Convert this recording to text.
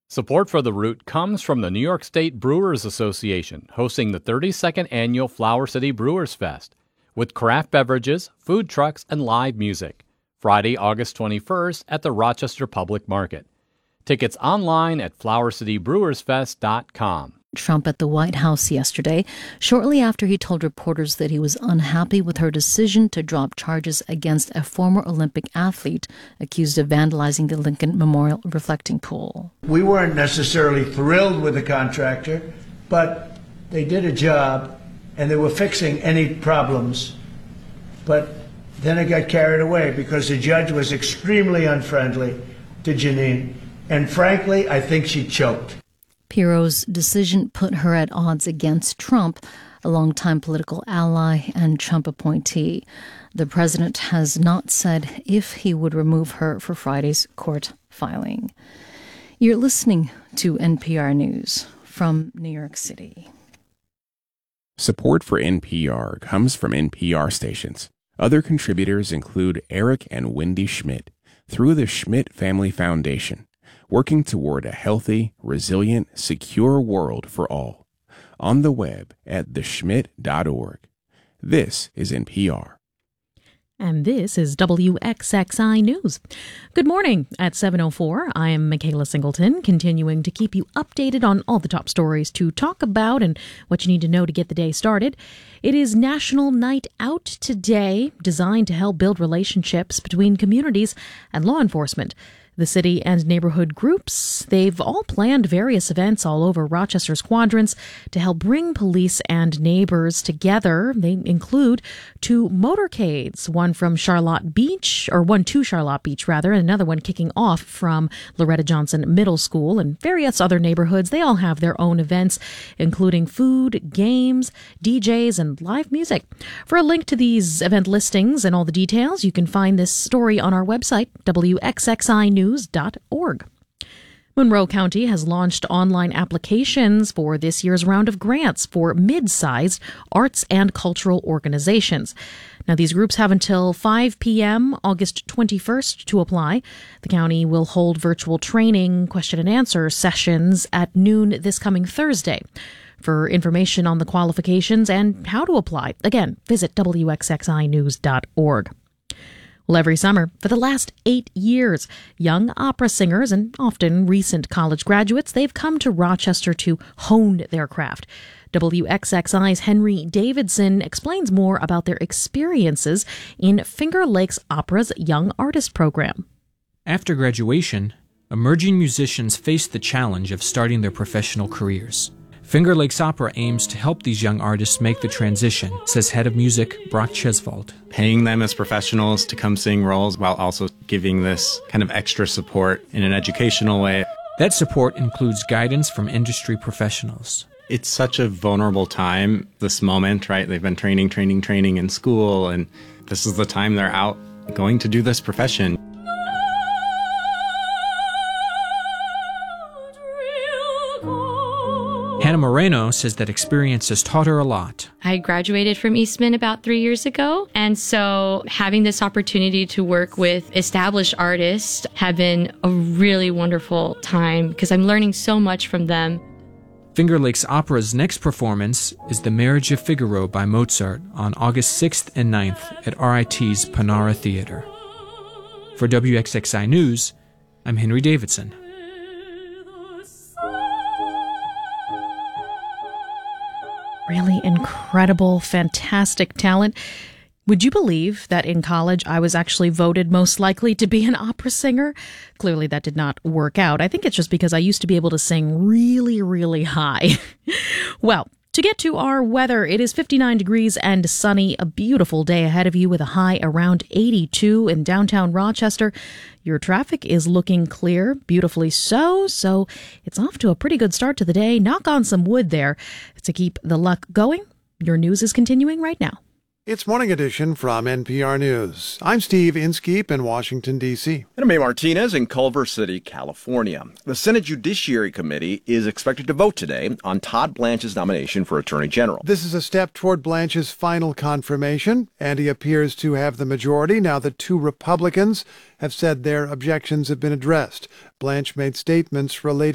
Support for The Root comes from the New York State Brewers Association, hosting the 32nd Annual Flower City Brewers Fest, with craft beverages, food trucks, and live music. Friday, August 21st at the Rochester Public Market. Tickets online at flowercitybrewersfest.com. Trump at the White House yesterday, shortly after he told reporters that he was unhappy with her decision to drop charges against a former Olympic athlete accused of vandalizing the Lincoln Memorial reflecting pool. We weren't necessarily thrilled with the contractor, but they did a job and they were fixing any problems. But then it got carried away because the judge was extremely unfriendly to Janine. And frankly, I think she choked. Pirro's decision put her at odds against Trump, a longtime political ally and Trump appointee. The president has not said if he would remove her for Friday's court filing. You're listening to NPR News from New York City. Support for NPR comes from NPR stations. Other contributors include Eric and Wendy Schmidt through the Schmidt Family Foundation, working toward a healthy, resilient, secure world for all. On the web at theschmidt.org. This is NPR. And this is WXXI News. Good morning. At 7:04, I am Michaela Singleton, continuing to keep you updated on all the top stories to talk about and what you need to know to get the day started. It is National Night Out today, designed to help build relationships between communities and law enforcement. The city and neighborhood groups, they've all planned various events all over Rochester's quadrants to help bring police and neighbors together. They include two motorcades, one to Charlotte Beach, and another one kicking off from Loretta Johnson Middle School, and various other neighborhoods. They all have their own events, including food, games, DJs, and live music. For a link to these event listings and all the details, you can find this story on our website, WXXInews.org. Monroe County has launched online applications for this year's round of grants for mid-sized arts and cultural organizations. Now, these groups have until 5 p.m. August 21st to apply. The county will hold virtual training, question and answer sessions at noon this coming Thursday. For information on the qualifications and how to apply, again, visit WXXInews.org. Well, every summer, for the last 8 years, young opera singers and often recent college graduates, they've come to Rochester to hone their craft. WXXI's Henry Davidson explains more about their experiences in Finger Lakes Opera's Young Artist Program. After graduation, emerging musicians face the challenge of starting their professional careers. Finger Lakes Opera aims to help these young artists make the transition, says head of music Brock Chesvold. Paying them as professionals to come sing roles while also giving this kind of extra support in an educational way. That support includes guidance from industry professionals. It's such a vulnerable time, this moment, right? They've been training in school, and this is the time they're out going to do this profession. Hannah Moreno says that experience has taught her a lot. I graduated from Eastman about 3 years ago, and so having this opportunity to work with established artists have been a really wonderful time because I'm learning so much from them. Finger Lakes Opera's next performance is The Marriage of Figaro by Mozart on August 6th and 9th at RIT's Panara Theater. For WXXI News, I'm Henry Davidson. Really incredible, fantastic talent. Would you believe that in college I was actually voted most likely to be an opera singer? Clearly that did not work out. I think it's just because I used to be able to sing really, really high. Well, to get to our weather, it is 59 degrees and sunny, a beautiful day ahead of you with a high around 82 in downtown Rochester. Your traffic is looking clear, beautifully so it's off to a pretty good start to the day. Knock on some wood there to keep the luck going. Your news is continuing right now. It's Morning Edition from NPR News. I'm Steve Inskeep in Washington, D.C. And I'm May Martinez in Culver City, California. The Senate Judiciary Committee is expected to vote today on Todd Blanche's nomination for Attorney General. This is a step toward Blanche's final confirmation, and he appears to have the majority now that two Republicans have said their objections have been addressed. Blanche made statements related